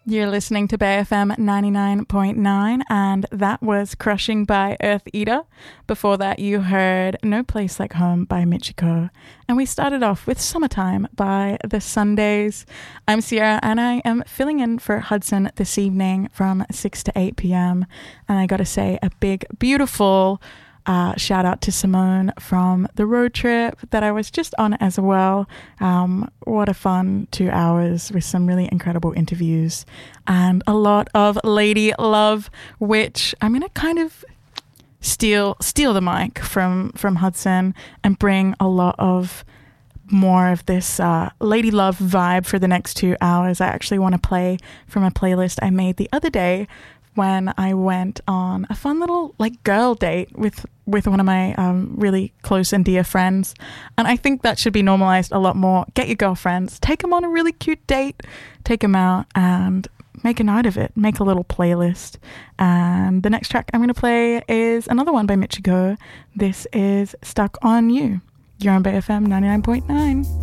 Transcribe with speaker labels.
Speaker 1: You're listening to Bay FM 99.9, and that was Crushing by Earth Eater. Before that, you heard No Place Like Home by Michiko. And we started off with Summertime by The Sundays. I'm Sierra, and I am filling in for Hudson this evening from 6 to 8 p.m. And I got to say a big, beautiful shout out to Simone from the road trip that I was just on as well. What a fun 2 hours with some really incredible interviews and a lot of lady love, which I'm going to kind of steal the mic from Hudson and bring a lot of more of this lady love vibe for the next 2 hours. I actually want to play from a playlist I made the other day when I went on a fun little girl date with one of my really close and dear friends. And I think that should be normalized a lot more. Get your girlfriends, take them on a really cute date, take them out and make a night of it. Make a little playlist. And the next track I'm going to play is another one by Michiko. This is Stuck on You. You're on Bay FM 99.9.